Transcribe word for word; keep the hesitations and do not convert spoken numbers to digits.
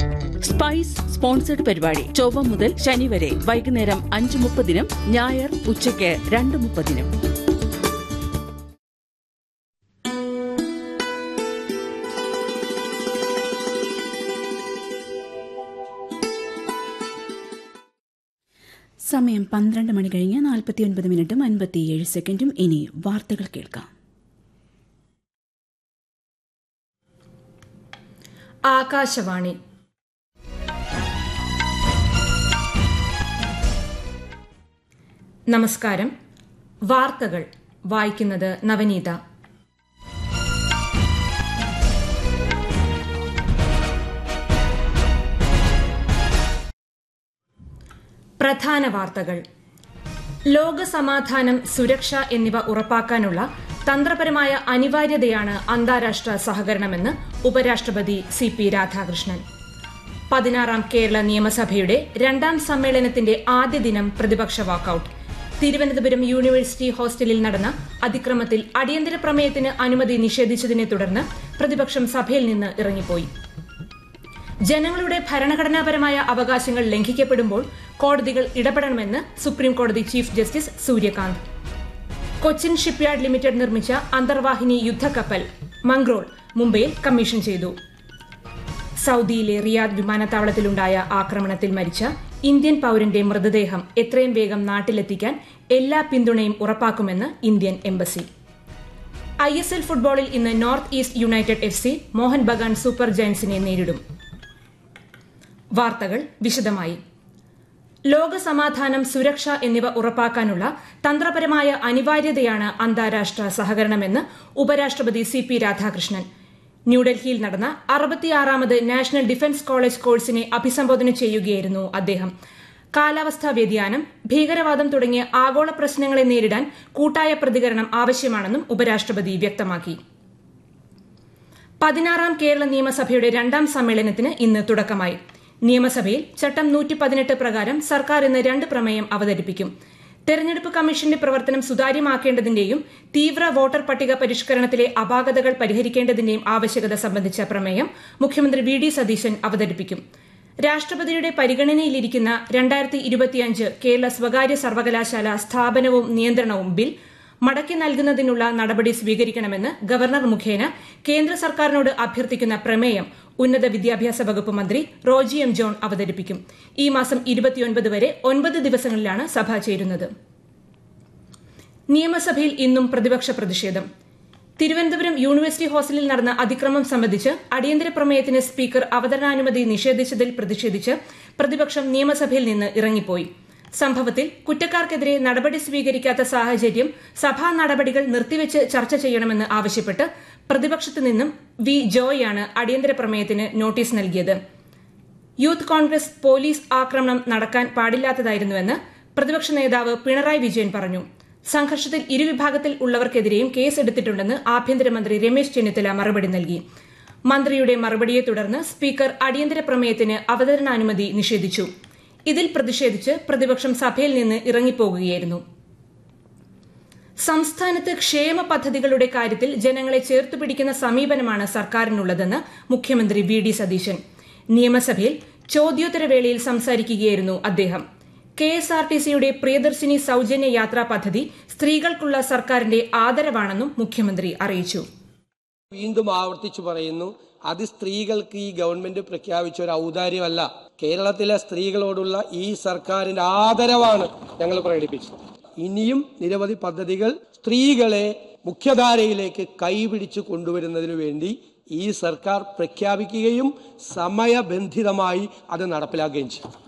Spice sponsored പരിപാടി ചൊവ്വ മുതൽ ശനി വരെ വൈകുന്നേരം അഞ്ച് മുപ്പതിനും ഞായർ ഉച്ചയ്ക്ക് രണ്ട് മുപ്പതിനും. സമയം പന്ത്രണ്ട് മണി കഴിഞ്ഞ് നാൽപ്പത്തിയൊൻപത് മിനിറ്റും അൻപത്തിയേഴ് സെക്കൻഡും. ഇനി വാർത്തകൾ കേൾക്കാം. ആകാശവാണി. നമസ്കാരം. വാർത്തകൾ വായിക്കുന്നത് നവനീത. പ്രധാന വാർത്തകൾ. ലോകസമാധാനം, സുരക്ഷ എന്നിവ ഉറപ്പാക്കാനുള്ള തന്ത്രപരമായ അനിവാര്യതയാണ് അന്താരാഷ്ട്ര സഹകരണമെന്ന് ഉപരാഷ്ട്രപതി സി പി രാധാകൃഷ്ണൻ. പതിനാറാം കേരള നിയമസഭയുടെ രണ്ടാം സമ്മേളനത്തിന്റെ ആദ്യ ദിനം പ്രതിപക്ഷ വാക്കൌട്ട്. തിരുവനന്തപുരം യൂണിവേഴ്സിറ്റി ഹോസ്റ്റലിൽ നടന്ന അതിക്രമത്തിൽ അടിയന്തര പ്രമേയത്തിന് അനുമതി നിഷേധിച്ചതിനെ തുടർന്ന് പ്രതിപക്ഷം സഭയിൽ നിന്ന് ഇറങ്ങിപ്പോയി. ജനങ്ങളുടെ ഭരണഘടനാപരമായ അവകാശങ്ങൾ ലംഘിക്കപ്പെടുമ്പോൾ കോടതികൾ ഇടപെടണമെന്ന് സുപ്രീംകോടതി chief justice Suryakant. Cochin shipyard limited നിർമ്മിച്ച അന്തർവാഹിനി യുദ്ധക്കപ്പൽ മംഗ്രോൾ മുംബൈയിൽ കമ്മീഷൻ ചെയ്തു. സൌദിയിലെ റിയാദ് വിമാനത്താവളത്തിലുണ്ടായ ആക്രമണത്തിൽ മരിച്ച ഇന്ത്യൻ പൌരന്റെ മൃതദേഹം എത്രയും വേഗം നാട്ടിലെത്തിക്കാൻ എല്ലാ പിന്തുണയും ഉറപ്പാക്കുമെന്ന് Indian embassy. I S L ഫുട്ബോളിൽ ഇന്ന് north east United F C Mohan Bagan super ജയന്റ്സിനെ നേരിടും. വാർത്തകൾ വിശദമായി. ലോകസമാധാനം, സുരക്ഷ എന്നിവ ഉറപ്പാക്കാനുള്ള തന്ത്രപരമായ അനിവാര്യതയാണ് അന്താരാഷ്ട്ര സഹകരണമെന്ന് ഉപരാഷ്ട്രപതി സി പി രാധാകൃഷ്ണൻ. ന്യൂഡൽഹിയിൽ നടന്ന അറുപത്തിയാറാമത് നാഷണൽ ഡിഫൻസ് കോളേജ് കോഴ്സിനെ അഭിസംബോധന ചെയ്യുകയായിരുന്നു അദ്ദേഹം. കാലാവസ്ഥാ വ്യതിയാനം, ഭീകരവാദം തുടങ്ങിയ ആഗോള പ്രശ്നങ്ങളെ നേരിടാൻ കൂട്ടായ പ്രതികരണം ആവശ്യമാണെന്നും ഉപരാഷ്ട്രപതി വ്യക്തമാക്കി. പതിനാറാം കേരള നിയമസഭയുടെ രണ്ടാം സമ്മേളനത്തിന് ഇന്ന് തുടക്കമായി. നിയമസഭയിൽ ചട്ടം നൂറ്റി പതിനെട്ട് പ്രകാരം സർക്കാർ ഇന്ന് രണ്ട് പ്രമേയം അവതരിപ്പിക്കും. തെരഞ്ഞെടുപ്പ് കമ്മീഷന്റെ പ്രവർത്തനം സുതാര്യമാക്കേണ്ടതിന്റെയും തീവ്ര വോട്ടർ പട്ടിക പരിഷ്കരണത്തിലെ അപാകതകൾ പരിഹരിക്കേണ്ടതിന്റെയും ആവശ്യകത സംബന്ധിച്ച പ്രമേയം മുഖ്യമന്ത്രി വി ഡി സതീശൻ അവതരിപ്പിക്കും. രാഷ്ട്രപതിയുടെ പരിഗണനയിലിരിക്കുന്ന രണ്ടായിരത്തി ഇരുപത്തിയഞ്ച് കേരള സ്വകാര്യ സർവകലാശാല സ്ഥാപനവും നിയന്ത്രണവും ബിൽ മടക്കി നൽകുന്നതിനുള്ള നടപടി സ്വീകരിക്കണമെന്ന് ഗവർണർ മുഖേന കേന്ദ്ര സർക്കാരിനോട് അഭ്യർത്ഥിക്കുന്ന പ്രമേയം ഉന്നത വിദ്യാഭ്യാസ വകുപ്പ് മന്ത്രി റോജി എം ജോൺ അവതരിപ്പിക്കും. ഈ മാസം ഇരുപത്തിയൊൻപത് വരെ ഒൻപത് ദിവസങ്ങളിലാണ് സഭ ചേരുന്നത്. നിയമസഭയിൽ ഇന്നും പ്രതിപക്ഷ പ്രതിഷേധം. തിരുവനന്തപുരം യൂണിവേഴ്സിറ്റി ഹോസ്റ്റലിൽ നടന്ന അതിക്രമം സംബന്ധിച്ച് അടിയന്തര പ്രമേയത്തിന് സ്പീക്കർ അവതരണാനുമതി നിഷേധിച്ചതിൽ പ്രതിഷേധിച്ച് പ്രതിപക്ഷം നിയമസഭയിൽ നിന്ന് ഇറങ്ങിപ്പോയി. സംഭവത്തിൽ കുറ്റക്കാർക്കെതിരെ നടപടി സ്വീകരിക്കാത്ത സാഹചര്യം സഭാ നടപടികൾ നിർത്തിവെച്ച് ചർച്ച ചെയ്യണമെന്ന് ആവശ്യപ്പെട്ട് പ്രതിപക്ഷത്തു നിന്നും വി ജോയാണ് അടിയന്തര പ്രമേയത്തിന് നോട്ടീസ് നൽകിയത്. യൂത്ത് കോൺഗ്രസ് പോലീസ് ആക്രമണം നടക്കാൻ പാടില്ലാത്തതായിരുന്നുവെന്ന് പ്രതിപക്ഷ നേതാവ് പിണറായി വിജയൻ പറഞ്ഞു. സംഘർഷത്തിൽ ഇരുവിഭാഗത്തിൽ ഉള്ളവർക്കെതിരെയും കേസ് എടുത്തിട്ടുണ്ടെന്ന് ആഭ്യന്തരമന്ത്രി രമേശ് ചെന്നിത്തല മറുപടി നൽകി. മന്ത്രിയുടെ മറുപടിയെ തുടർന്ന് സ്പീക്കർ അടിയന്തര പ്രമേയത്തിന് അവതരണാനുമതി നിഷേധിച്ചു. ഇതിൽ പ്രതിഷേധിച്ച് പ്രതിപക്ഷം സഭയിൽ നിന്ന് ഇറങ്ങിപ്പോകുകയായിരുന്നു. സംസ്ഥാനത്ത് ക്ഷേമ പദ്ധതികളുടെ കാര്യത്തിൽ ജനങ്ങളെ ചേർത്തുപിടിക്കുന്ന സമീപനമാണ് സർക്കാരിനുള്ളതെന്ന് മുഖ്യമന്ത്രി വി ഡി സതീശൻ. നിയമസഭയിൽ ചോദ്യോത്തരവേളയിൽ സംസാരിക്കുകയായിരുന്നു അദ്ദേഹം. കെ എസ് ആർ ടി സിയുടെ പ്രിയദർശിനി സൌജന്യ യാത്രാ പദ്ധതി സ്ത്രീകൾക്കുള്ള സർക്കാരിന്റെ ആദരവാണെന്നും മുഖ്യമന്ത്രി അറിയിച്ചു. വീണ്ടും ആവർത്തിച്ചു പറയുന്നു, അത് സ്ത്രീകൾക്ക് ഈ ഗവൺമെന്റ് പ്രഖ്യാപിച്ച ഒരു ഔദാര്യമല്ല. കേരളത്തിലെ സ്ത്രീകളോടുള്ള ഈ സർക്കാരിന്റെ ആദരവാണ് ഞങ്ങൾ പ്രകടിപ്പിച്ചത്. ഇനിയും നിരവധി പദ്ധതികൾ സ്ത്രീകളെ മുഖ്യധാരയിലേക്ക് കൈപിടിച്ചു കൊണ്ടുവരുന്നതിനു വേണ്ടി ഈ സർക്കാർ പ്രഖ്യാപിക്കുകയും സമയബന്ധിതമായി അത് നടപ്പിലാക്കുകയും ചെയ്യും.